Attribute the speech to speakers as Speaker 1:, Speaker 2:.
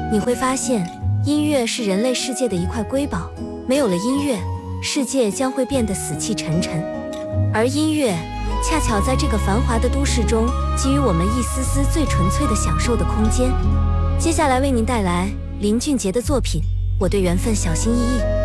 Speaker 1: 你会发现，音乐是人类世界的一块瑰宝，没有了音乐，世界将会变得死气沉沉。而音乐恰巧在这个繁华的都市中，给予我们一丝丝最纯粹的享受的空间。接下来为您带来林俊杰的作品《我对缘分小心翼翼》。